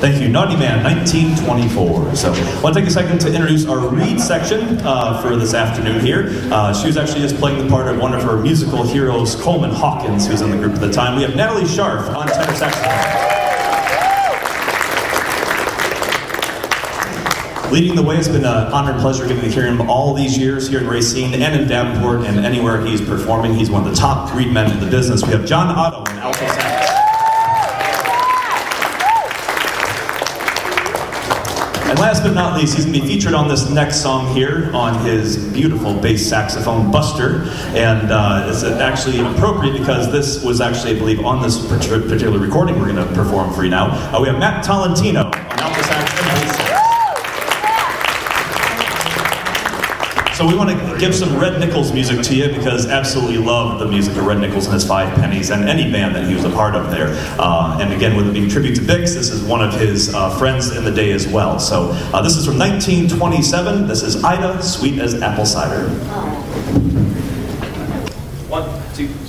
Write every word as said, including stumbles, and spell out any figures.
Thank you. Naughty Man, nineteen twenty-four. So I want to take a second to introduce our Reed section uh, for this afternoon here. Uh, she was actually just playing the part of one of her musical heroes, Coleman Hawkins, who was in the group at the time. We have Natalie Scharf on tenor saxophone. Leading the way, has been an honor and pleasure getting to hear him all these years here in Racine and in Davenport and anywhere he's performing. He's one of the top reed men in the business. We have John Otto on alto sax. And last but not least, he's going to be featured on this next song here on his beautiful bass saxophone, Buster. And uh, it's actually appropriate because this was actually, I believe, on this particular recording we're going to perform for you now. Uh, we have Matt Tolentino on alto sax and bass sax. So we want to give some Red Nichols music to you because absolutely love the music of Red Nichols and his Five Pennies and any band that he was a part of there. Uh, and again, with it being tribute to Bix, this is one of his uh, friends in the day as well. So uh, this is from nineteen twenty-seven. This is Ida, Sweet as Apple Cider. One, two.